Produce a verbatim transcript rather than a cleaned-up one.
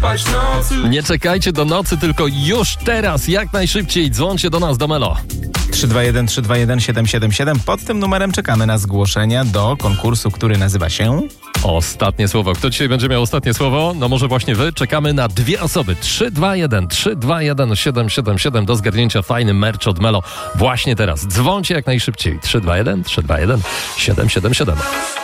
Nie czekajcie do nocy, tylko już teraz, jak najszybciej dzwońcie do nas, do Melo. trzy dwa jeden trzy dwa jeden siedem siedem siedem. Pod tym numerem czekamy na zgłoszenia do konkursu, który nazywa się... Ostatnie słowo. Kto dzisiaj będzie miał ostatnie słowo? No może właśnie wy. Czekamy na dwie osoby. trzy dwa jeden trzy dwa jeden siedem siedem siedem do zgadnięcia fajny merch od Melo właśnie teraz. Dzwońcie jak najszybciej. trzy dwa jeden trzy dwa jeden siedem siedem siedem.